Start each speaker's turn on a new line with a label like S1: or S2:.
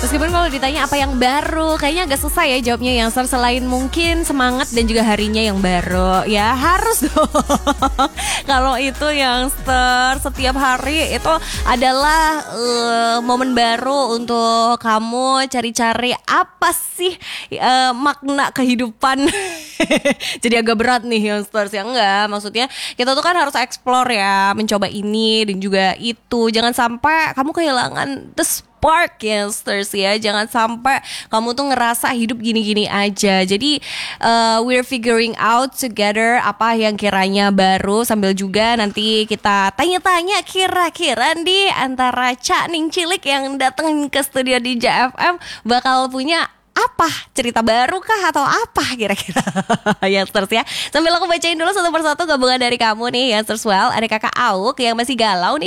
S1: Meskipun kalau ditanya apa yang baru, kayaknya agak susah ya jawabnya Youngster. Selain mungkin semangat dan juga harinya yang baru. Ya harus dong. Kalau itu Youngster, setiap hari itu adalah momen baru untuk kamu cari-cari apa sih makna kehidupan. Jadi agak berat nih Youngsters ya. Enggak, maksudnya kita tuh kan harus explore ya, mencoba ini dan juga itu. Jangan sampai kamu kehilangan the spark Youngsters ya. Jangan sampai kamu tuh ngerasa hidup gini-gini aja. Jadi we're figuring out together apa yang kiranya baru, sambil juga nanti kita tanya-tanya kira-kira di antara Cak Ning Cilik yang datang ke studio di JFM bakal punya apa, cerita baru kah atau apa kira-kira. Youngsters ya. Sambil aku bacain dulu satu persatu gabungan dari kamu nih Youngsters. Well, ada kakak Auk yang masih galau nih.